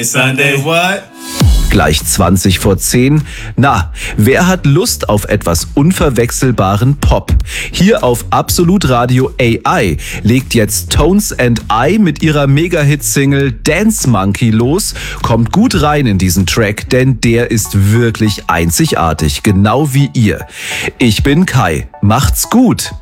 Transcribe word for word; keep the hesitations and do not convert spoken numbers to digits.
Sunday what? Gleich zwanzig vor zehn. Na, wer hat Lust auf etwas unverwechselbaren Pop? Hier auf Absolut Radio A I legt jetzt Tones and I mit ihrer Mega-Hit-Single Dance Monkey los. Kommt gut rein in diesen Track, denn der ist wirklich einzigartig, genau wie ihr. Ich bin Kai. Macht's gut!